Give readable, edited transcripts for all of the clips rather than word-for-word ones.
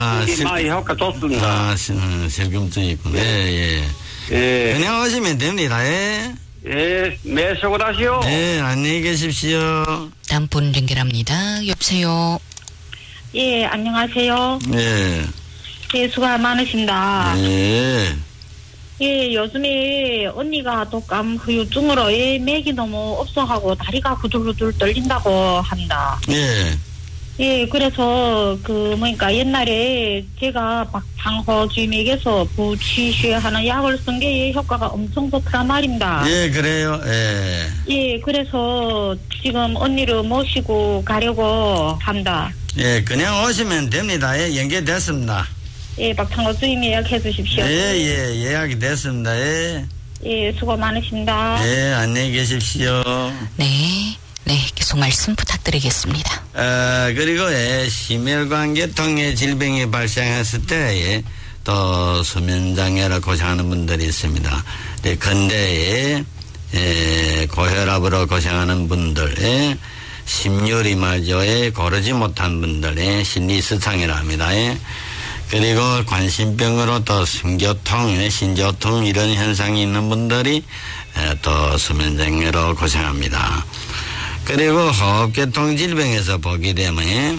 많이 효과 좋습니다. 실금증 있군. 예. 그냥 오시면 됩니다. 예. 예, 매 수고 다시오. 네, 안녕히 계십시오. 다음 분 연결합니다. 여보세요. 예, 안녕하세요. 네. 예, 수고 많으십니다. 네. 예, 요즘에 언니가 독감 후유증으로 예, 맥이 너무 없어하고 다리가 후들후들 떨린다고 합니다. 네. 예, 그래서 뭐니까 옛날에 제가 박창호 주임에게서 부취쉐하는 약을 쓴 게 효과가 엄청 좋단 말입니다. 예, 그래요. 예. 예, 그래서 지금 언니를 모시고 가려고 합니다. 예, 그냥 오시면 됩니다. 예, 연계됐습니다. 예, 박창호 주임 예약해 주십시오. 예, 예약이 됐습니다. 예. 예, 수고 많으십니다. 예, 안녕히 계십시오. 네, 계속 말씀 부탁드리겠습니다. 그리고 심혈관계통의 질병이 발생했을 때 또 수면장애로 고생하는 분들이 있습니다. 근대에 고혈압으로 고생하는 분들, 심혈이 말이죠. 고르지 못한 분들의 심리스창이라 합니다. 그리고 관심병으로 또 숨교통, 신교통 이런 현상이 있는 분들이 또 수면장애로 고생합니다. 그리고 호흡계통 질병에서 보게 되면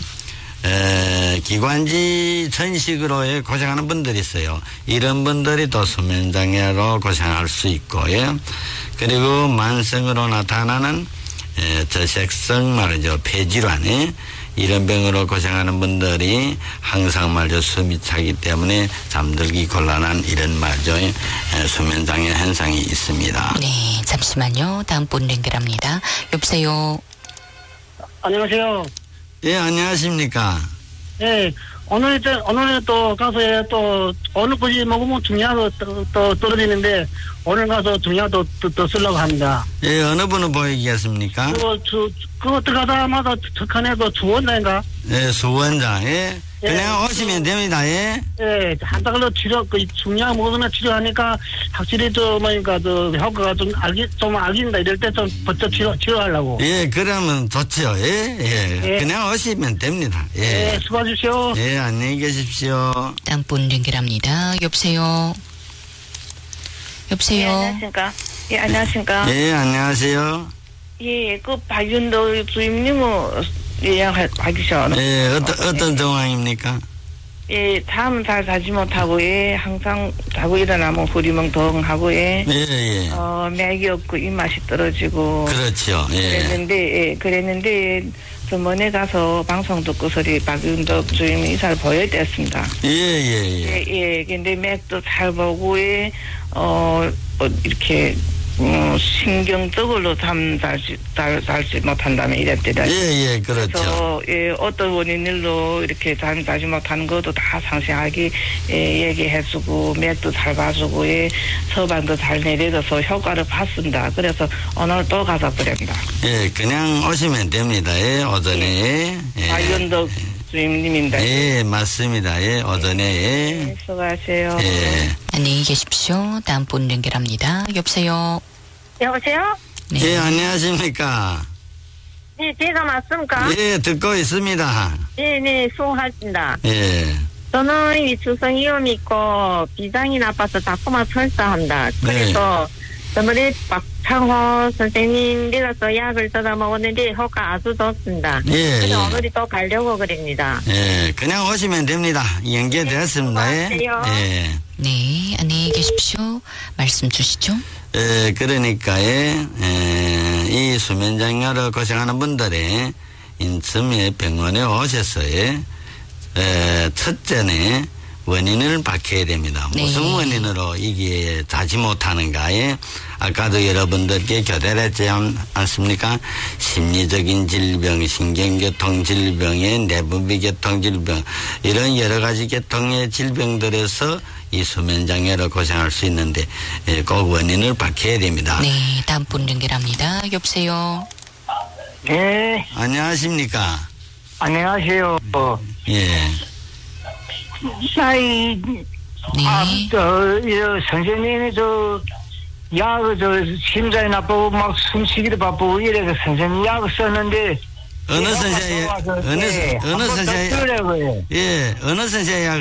기관지 전식으로 고생하는 분들이 있어요. 이런 분들이 또 수면장애로 고생할 수 있고요. 그리고 만성으로 나타나는 저색성 말이죠. 폐질환 이런 병으로 고생하는 분들이 항상 말이죠. 숨이 차기 때문에 잠들기 곤란한 이런 말이죠. 수면장애 현상이 있습니다. 네, 잠시만요. 다음 분 연결합니다. 여보세요. 안녕하세요. 예, 안녕하십니까. 예, 오늘 또 가서 또 어느 곳이 먹으면 중요하고 또 떨어지는데 오늘 가서 중요하고 또 쓰려고 합니다. 예, 어느 분을 보이겠습니까? 그거 들어가다마다 척한에도 주원장인가? 예, 수원장. 예. 그냥 오시면 됩니다. 예. 예, 한 달로 중요한 먹으면 치료하니까 확실히 효과가 좀 알긴다 이럴 때 좀 먼저 치료하려고. 예, 그러면 좋죠. 예. 그냥 오시면 됩니다. 예. 수고하십시오. 예, 안녕히 계십시오. 다음 분 연결합니다. 여보세요. 예, 안녕하십니까. 예, 안녕하십니까. 예, 안녕하세요. 예, 박윤도 주임님은 예약하기셔. 예, 어떤 상황입니까? 예, 잠은 잘 자지 못하고, 항상 자고 일어나면 후리멍덩하고, 맥이 없고 입맛이 떨어지고. 그렇죠. 그랬는데, 저번에 가서 방송 듣고 소리 박윤덕 주임 이사를 보여야 됐습니다. 근데 맥도 잘 보고, 이렇게, 신경적으로 잠 자지 못한다면 이랬더라. 그렇죠. 그래서, 어떤 원인으로 이렇게 잠 자지 못하는 것도 다 상세하게, 얘기해주고, 맥도 잘 봐주고, 서방도 잘 내려줘서 효과를 봤습니다. 그래서 오늘 또 가서 그럽니다. 예, 그냥 오시면 됩니다. 오전에. 박윤덕 주임님입니다. 예, 맞습니다. 오전에. 수고하세요. 안녕히 계십시오. 다음 분 연결합니다. 여보세요. 여보세요? 네. 예, 안녕하십니까. 네, 제가 맞습니까? 예, 듣고 있습니다. 네, 수고하십니다. 예. 저는 위축성 위험이 있고 비장이 나빠서 자꾸만 설사합니다. 그래서 저번에 박창호 선생님 내려서 약을 떠다 먹었는데 효과 아주 좋습니다. 그래서 오늘이 또 가려고 그럽니다. 예, 그냥 오시면 됩니다. 연계되었습니다. 네, 안녕히 계십시오. 말씀 주시죠. 그러니까 이 수면장애로 고생하는 분들이 인천의 병원에 오셔서요. 첫째는 원인을 밝혀야 됩니다. 무슨 원인으로 이게 자지 못하는가에 아까도 여러분들께 교대를 했지 않습니까? 심리적인 질병, 신경계통 질병의 내분비계통 질병 이런 여러 가지 계통의 질병들에서 이 수면장애로 고생할 수 있는데 꼭 원인을 밝혀야 됩니다. 네, 다음 분 연결합니다. 여보세요. 네. 안녕하십니까? 안녕하세요. 예. 선생님이 약을 심장이 나쁘고 막 숨쉬기도 바쁘고 이래서 선생님 약을 썼는데 어느 선생님, 어느 선생님, 예, 어느 선생님